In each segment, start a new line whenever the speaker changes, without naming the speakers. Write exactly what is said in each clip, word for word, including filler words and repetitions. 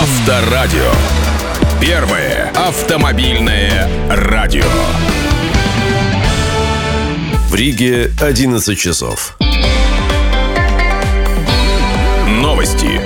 Авторадио. Первое автомобильное радио.
В Риге одиннадцать часов.
Новости.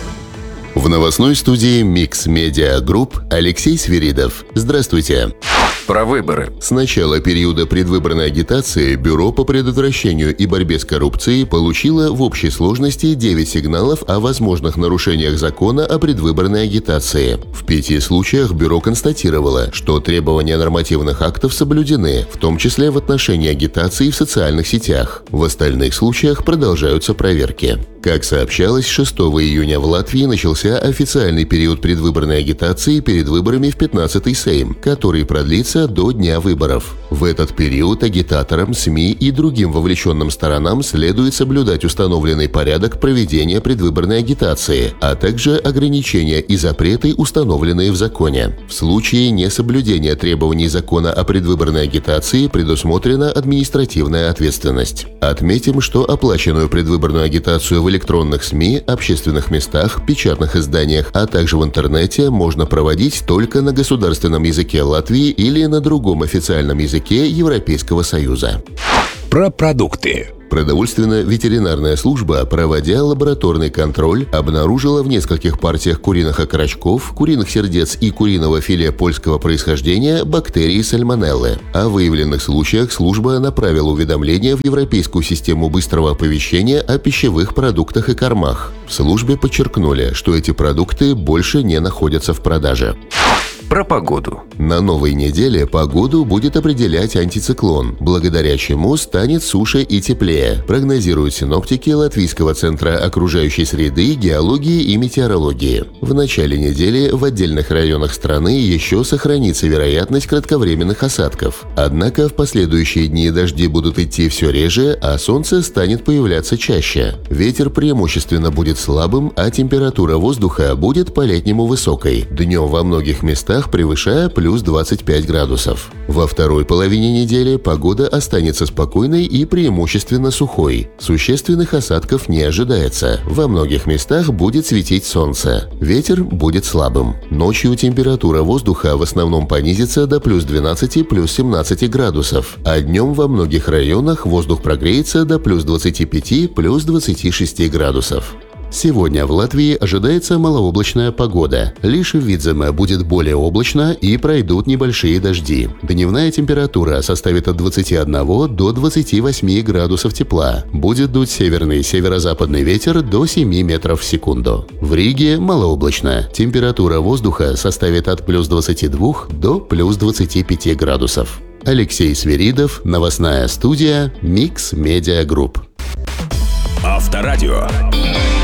В новостной студии Mix Media Group Алексей Свиридов. Здравствуйте.
Про выборы.
С начала периода предвыборной агитации Бюро по предотвращению и борьбе с коррупцией получило в общей сложности девять сигналов о возможных нарушениях закона о предвыборной агитации. В пяти случаях Бюро констатировало, что требования нормативных актов соблюдены, в том числе в отношении агитации в социальных сетях. В остальных случаях продолжаются проверки. Как сообщалось, шестого июня в Латвии начался официальный период предвыборной агитации перед выборами в пятнадцатый Сейм, который продлится до дня выборов. В этот период агитаторам, СМИ и другим вовлеченным сторонам следует соблюдать установленный порядок проведения предвыборной агитации, а также ограничения и запреты, установленные в законе. В случае несоблюдения требований закона о предвыборной агитации предусмотрена административная ответственность. Отметим, что оплаченную предвыборную агитацию в электронных СМИ, общественных местах, печатных изданиях, а также в интернете можно проводить только на государственном языке Латвии или на другом официальном языке Европейского Союза.
Про продукты.
Продовольственно-ветеринарная служба, проводя лабораторный контроль, обнаружила в нескольких партиях куриных окорочков, куриных сердец и куриного филе польского происхождения бактерии сальмонеллы. О выявленных случаях служба направила уведомление в Европейскую систему быстрого оповещения о пищевых продуктах и кормах. В службе подчеркнули, что эти продукты больше не находятся в продаже.
Про погоду.
На новой неделе погоду будет определять антициклон, благодаря чему станет суше и теплее, прогнозируют синоптики Латвийского центра окружающей среды, геологии и метеорологии. В начале недели в отдельных районах страны еще сохранится вероятность кратковременных осадков. Однако в последующие дни дожди будут идти все реже, а солнце станет появляться чаще. Ветер преимущественно будет слабым, а температура воздуха будет по-летнему высокой. Днем во многих местах превышая плюс двадцать пять градусов. Во второй половине недели погода останется спокойной и преимущественно сухой. Существенных осадков не ожидается. Во многих местах будет светить солнце. Ветер будет слабым. Ночью температура воздуха в основном понизится до плюс двенадцати, плюс семнадцати градусов, а днем во многих районах воздух прогреется до плюс двадцати пяти, плюс двадцати шести градусов. Сегодня в Латвии ожидается малооблачная погода. Лишь в Видземе будет более облачно и пройдут небольшие дожди. Дневная температура составит от двадцати одного до двадцати восьми градусов тепла. Будет дуть северный и северо-западный ветер до семи метров в секунду. В Риге малооблачно. Температура воздуха составит от плюс двадцати двух до плюс двадцати пяти градусов. Алексей Свиридов, новостная студия Mix Media Group.
Авторадио.